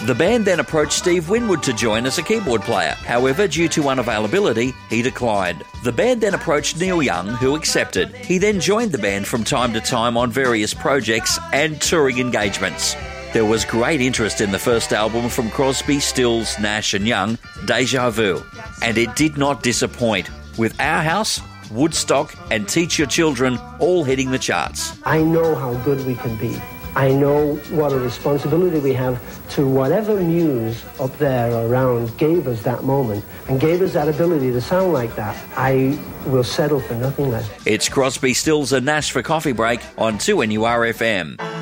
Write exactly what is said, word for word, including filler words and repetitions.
The band then approached Steve Winwood to join as a keyboard player. However, due to unavailability, he declined. The band then approached Neil Young, who accepted. He then joined the band from time to time on various projects and touring engagements. There was great interest in the first album from Crosby, Stills, Nash and Young, Deja Vu, and it did not disappoint, with Our House, Woodstock and Teach Your Children all hitting the charts. I know how good we can be. I know what a responsibility we have to whatever muse up there or around gave us that moment and gave us that ability to sound like that. I will settle for nothing less. It's Crosby, Stills and Nash for Coffee Break on two N U R F M.